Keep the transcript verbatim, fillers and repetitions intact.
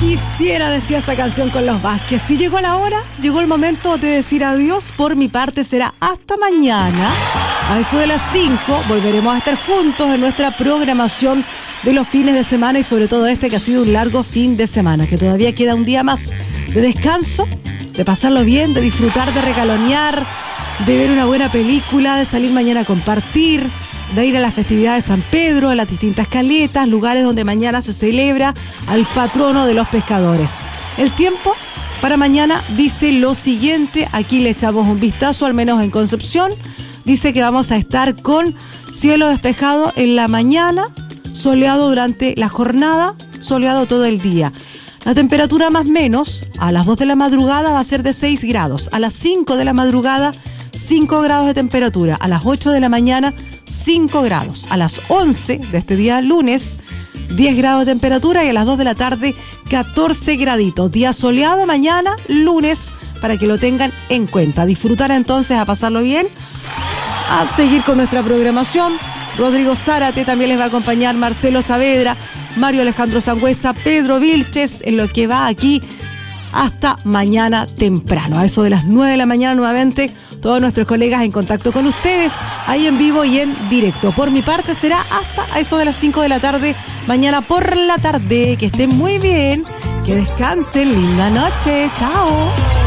Quisiera, decía esa canción con los Vázquez. Si llegó la hora, llegó el momento de decir adiós. Por mi parte será hasta mañana. A eso de las cinco volveremos a estar juntos en nuestra programación de los fines de semana y sobre todo este que ha sido un largo fin de semana, que todavía queda un día más de descanso, de pasarlo bien, de disfrutar, de regalonear, de ver una buena película, de salir mañana a compartir, de ir a las festividades de San Pedro, a las distintas caletas, lugares donde mañana se celebra al patrono de los pescadores. El tiempo para mañana dice lo siguiente, aquí le echamos un vistazo, al menos en Concepción, dice que vamos a estar con cielo despejado en la mañana, soleado durante la jornada, soleado todo el día. La temperatura más menos a las dos de la madrugada va a ser de seis grados, a las cinco de la madrugada cinco grados de temperatura, a las ocho de la mañana cinco grados, a las once de este día lunes diez grados de temperatura y a las dos de la tarde catorce graditos. Día soleado mañana lunes para que lo tengan en cuenta. Disfrutar entonces, a pasarlo bien, a seguir con nuestra programación. Rodrigo Zárate también les va a acompañar, Marcelo Saavedra, Mario Alejandro Sangüesa, Pedro Vilches, en lo que va aquí hasta mañana temprano. A eso de las nueve de la mañana nuevamente, todos nuestros colegas en contacto con ustedes, ahí en vivo y en directo. Por mi parte será hasta a eso de las cinco de la tarde, mañana por la tarde. Que estén muy bien, que descansen, linda noche, chao.